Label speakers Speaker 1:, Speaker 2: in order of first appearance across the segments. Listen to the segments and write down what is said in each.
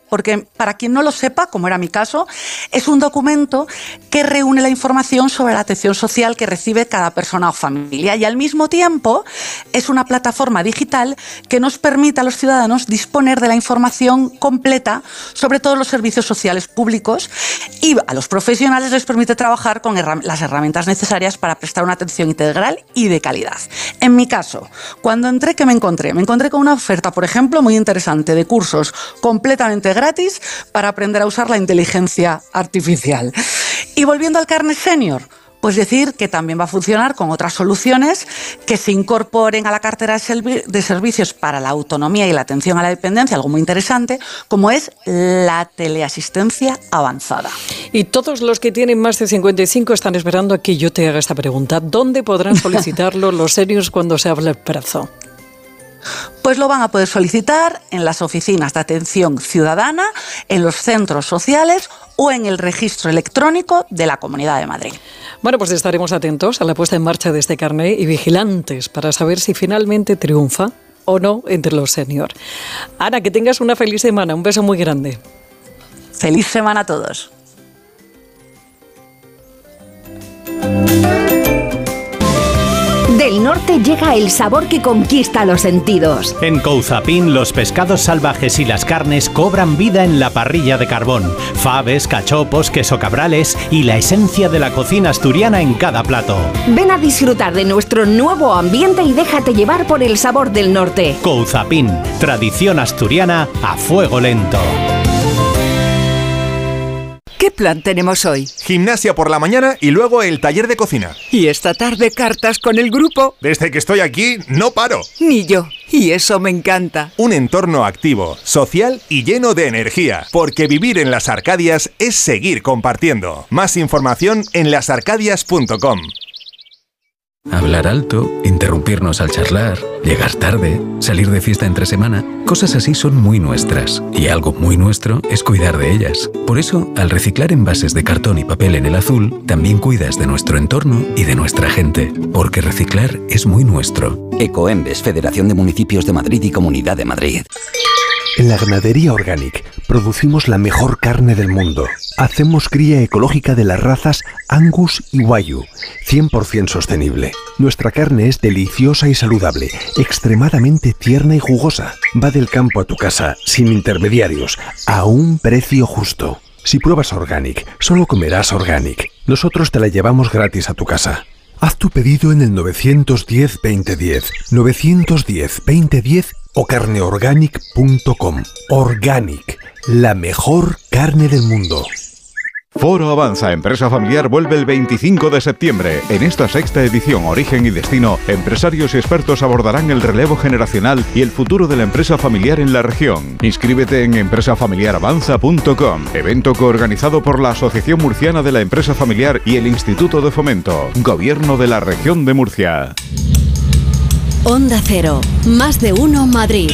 Speaker 1: porque para quien no lo sepa, como era mi caso, es un documento que reúne la información sobre la atención social que recibe cada persona o familia y al mismo tiempo es una plataforma digital que nos permite a los ciudadanos disponer de la información completa sobre todos los servicios sociales públicos y a los profesionales les permite trabajar con las herramientas necesarias para prestar una atención integral y de calidad. En mi caso, cuando entré, ¿qué me encontré? Me encontré con una oferta, por ejemplo, muy interesante de cursos completamente gratis para aprender a usar la inteligencia artificial. Y volviendo al carnet senior, pues decir que también va a funcionar con otras soluciones que se incorporen a la cartera de servicios para la autonomía y la atención a la dependencia, algo muy interesante, como es la teleasistencia avanzada.
Speaker 2: Y todos los que tienen más de 55 están esperando a que yo te haga esta pregunta. ¿Dónde podrán solicitarlo los seniors cuando se hable el plazo?
Speaker 1: Pues lo van a poder solicitar en las oficinas de atención ciudadana, en los centros sociales o en el registro electrónico de la Comunidad de Madrid.
Speaker 2: Bueno, pues estaremos atentos a la puesta en marcha de este carné y vigilantes para saber si finalmente triunfa o no entre los senior. Ana, que tengas una feliz semana. Un beso muy grande.
Speaker 1: Feliz semana a todos.
Speaker 3: Del norte llega el sabor que conquista los sentidos.
Speaker 4: En Couzapin, los pescados salvajes y las carnes cobran vida en la parrilla de carbón. Faves, cachopos, queso cabrales y la esencia de la cocina asturiana en cada plato.
Speaker 3: Ven a disfrutar de nuestro nuevo ambiente y déjate llevar por el sabor del norte.
Speaker 4: Couzapin, tradición asturiana a fuego lento.
Speaker 5: ¿Qué plan tenemos hoy?
Speaker 6: Gimnasia por la mañana y luego el taller de cocina.
Speaker 5: Y esta tarde cartas con el grupo.
Speaker 6: Desde que estoy aquí, no paro.
Speaker 5: Ni yo. Y eso me encanta.
Speaker 6: Un entorno activo, social y lleno de energía. Porque vivir en Las Arcadias es seguir compartiendo. Más información en lasarcadias.com.
Speaker 7: Hablar alto, interrumpirnos al charlar, llegar tarde, salir de fiesta entre semana, cosas así son muy nuestras. Y algo muy nuestro es cuidar de ellas. Por eso, al reciclar envases de cartón y papel en el azul, también cuidas de nuestro entorno y de nuestra gente. Porque reciclar es muy nuestro.
Speaker 8: Ecoembes, Federación de Municipios de Madrid y Comunidad de Madrid.
Speaker 9: En la Ganadería Organic producimos la mejor carne del mundo. Hacemos cría ecológica de las razas Angus y Wagyu, 100% sostenible. Nuestra carne es deliciosa y saludable, extremadamente tierna y jugosa. Va del campo a tu casa, sin intermediarios, a un precio justo. Si pruebas Organic, solo comerás Organic. Nosotros te la llevamos gratis a tu casa. Haz tu pedido en el 910-2010, 910-2010 o carneorganic.com. Organic, la mejor carne del mundo.
Speaker 10: Foro Avanza Empresa Familiar vuelve el 25 de septiembre. En esta sexta edición Origen y Destino, empresarios y expertos abordarán el relevo generacional y el futuro de la empresa familiar en la región. Inscríbete en empresafamiliaravanza.com, evento coorganizado por la Asociación Murciana de la Empresa Familiar y el Instituto de Fomento, Gobierno de la Región de Murcia.
Speaker 11: Onda Cero, más de uno Madrid.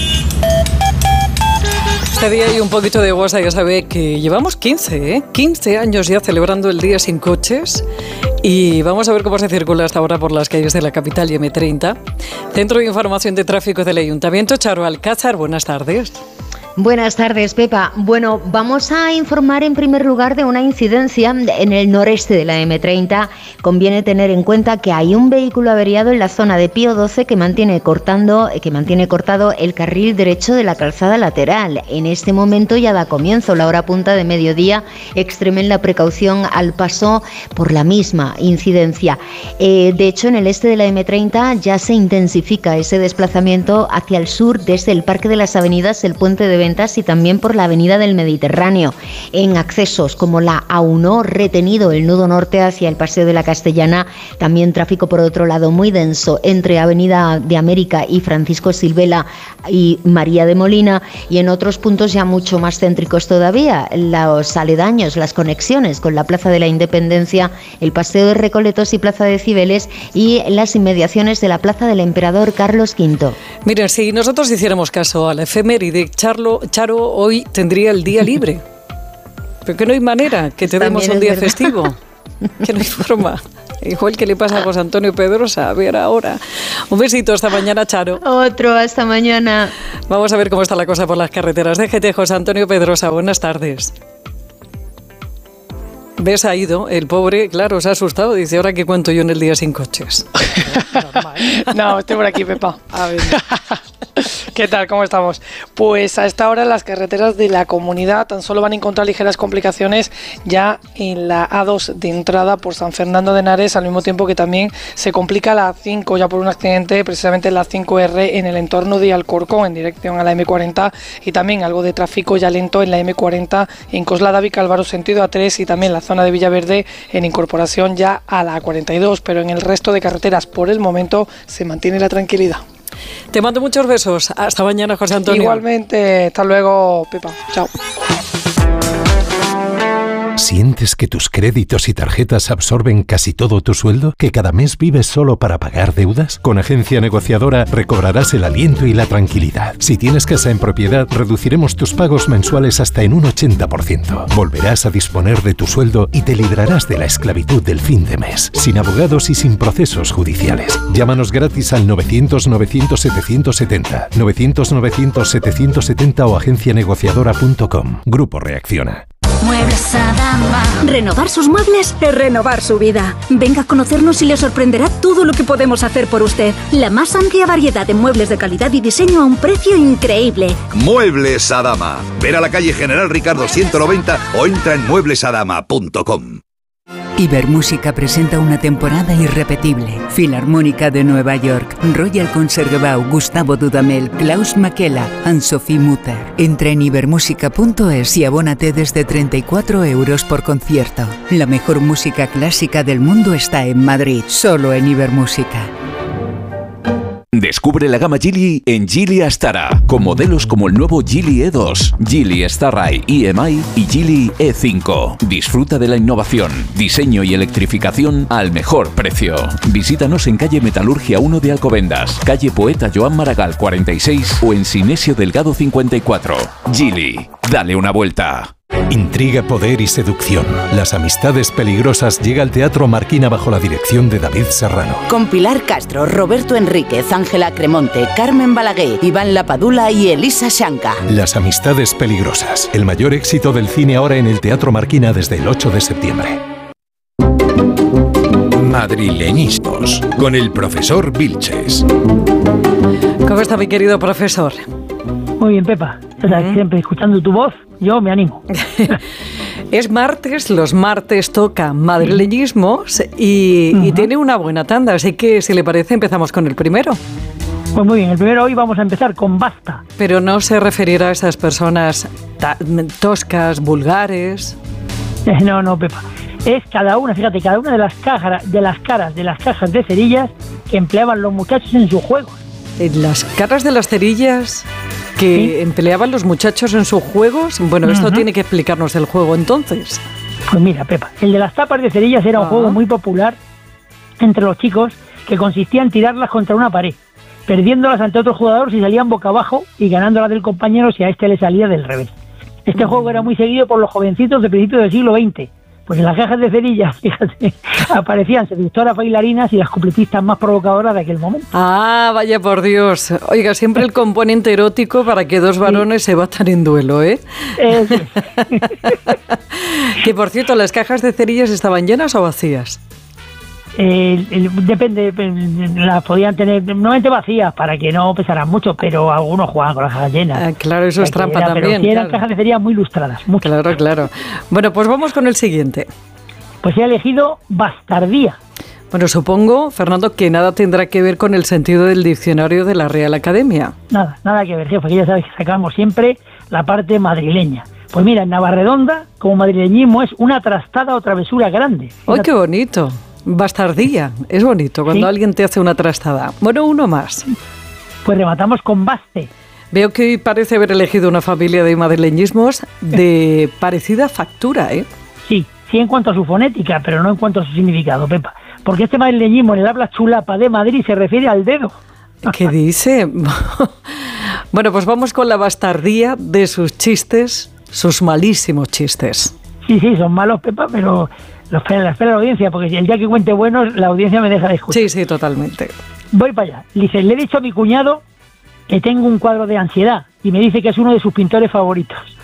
Speaker 2: Este día hay un poquito de guasa, ya sabe que llevamos 15 años ya celebrando el Día Sin Coches y vamos a ver cómo se circula hasta ahora por las calles de la capital y M30. Centro de Información de Tráfico del Ayuntamiento, Charo Alcázar, buenas tardes.
Speaker 12: Buenas tardes, Pepa. Bueno, vamos a informar en primer lugar de una incidencia en el noreste de la M30. Conviene tener en cuenta que hay un vehículo averiado en la zona de Pío XII que mantiene cortado el carril derecho de la calzada lateral. En este momento ya da comienzo la hora punta de mediodía. Extremen la precaución al paso por la misma incidencia. De hecho, en el este de la M30 ya se intensifica ese desplazamiento hacia el sur desde el Parque de las Avenidas, el Puente de Ventas y también por la Avenida del Mediterráneo. En accesos como la A1, retenido el nudo norte hacia el Paseo de la Castellana, también tráfico por otro lado muy denso entre Avenida de América y Francisco Silvela y María de Molina, y en otros puntos ya mucho más céntricos todavía, los aledaños, las conexiones con la Plaza de la Independencia, el Paseo de Recoletos y Plaza de Cibeles y las inmediaciones de la Plaza del Emperador Carlos V.
Speaker 2: Miren, si nosotros hiciéramos caso a la efeméride, Charo hoy tendría el día libre. Pero que no hay manera que te demos un día festivo. Que no hay forma. Igual que le pasa a José Antonio Pedrosa. A ver ahora. Un besito, hasta mañana, Charo.
Speaker 12: Otro, hasta mañana.
Speaker 2: Vamos a ver cómo está la cosa por las carreteras. DGT, José Antonio Pedrosa, buenas tardes. ¿Ves? Ha ido el pobre, claro, se ha asustado. Dice, ¿ahora qué cuento yo en el día sin coches?
Speaker 13: No, estoy por aquí, Pepa. A ver. ¿Qué tal? ¿Cómo estamos? Pues a esta hora las carreteras de la comunidad tan solo van a encontrar ligeras complicaciones ya en la A2 de entrada por San Fernando de Henares, al mismo tiempo que también se complica la A5 ya por un accidente, precisamente la 5R en el entorno de Alcorcón en dirección a la M40, y también algo de tráfico ya lento en la M40 en Coslada Vicálvaro sentido A3 y también la zona de Villaverde en incorporación ya a la A42, pero en el resto de carreteras por el momento se mantiene la tranquilidad.
Speaker 2: Te mando muchos besos. Hasta mañana, José Antonio.
Speaker 13: Igualmente. Hasta luego, Pepa. Chao.
Speaker 9: ¿Sientes que tus créditos y tarjetas absorben casi todo tu sueldo? ¿Que cada mes vives solo para pagar deudas? Con Agencia Negociadora recobrarás el aliento y la tranquilidad. Si tienes casa en propiedad, reduciremos tus pagos mensuales hasta en un 80%. Volverás a disponer de tu sueldo y te librarás de la esclavitud del fin de mes, sin abogados y sin procesos judiciales. Llámanos gratis al 900-900-770, 900-900-770 o agencianegociadora.com. Grupo Reacciona.
Speaker 14: Muebles Adama. Renovar sus muebles es renovar su vida. Venga a conocernos y le sorprenderá todo lo que podemos hacer por usted. La más amplia variedad de muebles de calidad y diseño a un precio increíble.
Speaker 15: Muebles Adama. Ver a la calle General Ricardo 190 o entra en mueblesadama.com.
Speaker 5: Ibermúsica presenta una temporada irrepetible. Filarmónica de Nueva York, Royal Concertgebouw, Gustavo Dudamel, Klaus Makela, Anne-Sophie Mutter. Entra en ibermúsica.es y abónate desde 34 € por concierto. La mejor música clásica del mundo está en Madrid, solo en Ibermúsica.
Speaker 16: Descubre la gama Geely en Geely Astara, con modelos como el nuevo Geely E2, Geely Starride EMI y Geely E5. Disfruta de la innovación, diseño y electrificación al mejor precio. Visítanos en calle Metalurgia 1 de Alcobendas, calle Poeta Joan Maragall 46 o en Sinesio Delgado 54. Geely, dale una vuelta.
Speaker 9: Intriga, poder y seducción. Las amistades peligrosas llega al Teatro Marquina bajo la dirección de David Serrano.
Speaker 17: Con Pilar Castro, Roberto Enríquez, Ángela Cremonte, Carmen Balaguer, Iván Lapadula y Elisa Shanka.
Speaker 9: Las amistades peligrosas. El mayor éxito del cine ahora en el Teatro Marquina desde el 8 de septiembre.
Speaker 18: Madrileñismos, con el profesor Vilches.
Speaker 2: ¿Cómo está mi querido profesor?
Speaker 19: Muy bien, Pepa. O sea, siempre escuchando tu voz, yo me animo.
Speaker 2: Es martes, los martes toca madrileñismos y tiene una buena tanda, así que si le parece empezamos con el primero.
Speaker 19: Pues muy bien, el primero hoy vamos a empezar con basta.
Speaker 2: Pero no se referirá a esas personas toscas, vulgares.
Speaker 19: No, Pepa. Es cada una, fíjate, cada una de las cajas de las cajas de cerillas que empleaban los muchachos en sus juegos.
Speaker 2: En las caras de las cerillas que empleaban los muchachos en sus juegos. Bueno, esto tiene que explicarnos el juego entonces.
Speaker 19: Pues mira, Pepa, el de las tapas de cerillas era un juego muy popular entre los chicos que consistía en tirarlas contra una pared, perdiéndolas ante otro jugador si salían boca abajo y ganándolas del compañero si a este le salía del revés. Este juego era muy seguido por los jovencitos de principios del siglo XX. Pues en las cajas de cerillas, fíjate, aparecían seductoras bailarinas y las cupletistas más provocadoras de aquel momento.
Speaker 2: Ah, vaya por Dios. Oiga, siempre el componente erótico para que dos varones se batan en duelo, ¿eh?
Speaker 19: Eso.
Speaker 2: Que por cierto, ¿las cajas de cerillas estaban llenas o vacías?
Speaker 19: Depende, las podían tener normalmente vacías para que no pesaran mucho, pero algunos jugaban con las cajas llenas.
Speaker 2: Claro, eso es trampa también.
Speaker 19: Pero sí eran cajas de cerillas muy lustradas. Mucho.
Speaker 2: Claro. Bueno, pues vamos con el siguiente.
Speaker 19: Pues he elegido bastardía.
Speaker 2: Bueno, supongo, Fernando, que nada tendrá que ver con el sentido del diccionario de la Real Academia.
Speaker 19: Nada que ver, jefe, que ya sabes que sacamos siempre la parte madrileña. Pues mira, en Navarredonda, como madrileñismo, es una trastada o travesura grande.
Speaker 2: ¡Ay, qué bonito! Bastardía, es bonito cuando alguien te hace una trastada. Bueno, uno más.
Speaker 19: Pues rematamos con baste.
Speaker 2: Veo que hoy parece haber elegido una familia de madrileñismos de parecida factura, ¿eh?
Speaker 19: Sí en cuanto a su fonética, pero no en cuanto a su significado, Pepa. Porque este madrileñismo en el habla chulapa de Madrid se refiere al dedo.
Speaker 2: ¿Qué dice? Bueno, pues vamos con la bastardía de sus chistes, sus malísimos chistes.
Speaker 19: Sí, son malos, Pepa, pero lo espera la audiencia, porque el día que cuente buenos, la audiencia me deja de escuchar.
Speaker 2: Sí, totalmente.
Speaker 19: Voy para allá. Dice, le he dicho a mi cuñado que tengo un cuadro de ansiedad y me dice que es uno de sus pintores favoritos.